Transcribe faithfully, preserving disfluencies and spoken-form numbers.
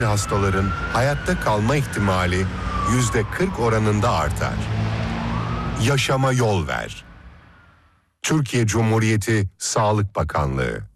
hastaların hayatta kalma ihtimali yüzde kırk oranında artar. Yaşama yol ver. Türkiye Cumhuriyeti Sağlık Bakanlığı.